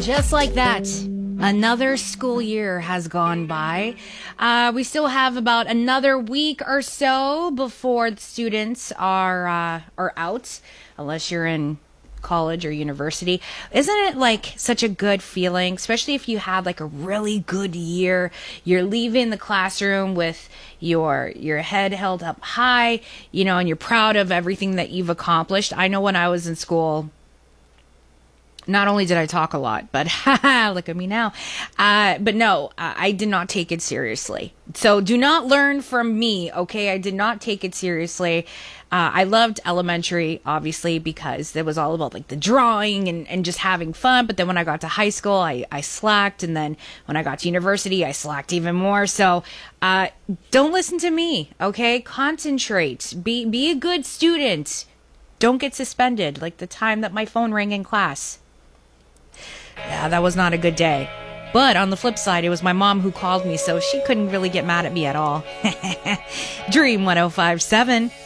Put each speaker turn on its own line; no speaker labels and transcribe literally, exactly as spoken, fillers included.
just like that, another school year has gone by. Uh, we still have about another week or so before the students are uh, are out, unless you're in college or university. Isn't it like such a good feeling, especially if you had like a really good year? You're leaving the classroom with your your head held up high, you know, and you're proud of everything that you've accomplished. I know when I was in school, not only did I talk a lot, but haha, look at me now. Uh, but no, I, I did not take it seriously. So do not learn from me, okay? I did not take it seriously. Uh, I loved elementary, obviously, because it was all about like the drawing and, and just having fun. But then when I got to high school, I, I slacked. And then when I got to university, I slacked even more. So uh, don't listen to me, okay? Concentrate. Be, be a good student. Don't get suspended like the time that my phone rang in class. Yeah, that was not a good day. But on the flip side, it was my mom who called me, so she couldn't really get mad at me at all. Dream one oh five point seven.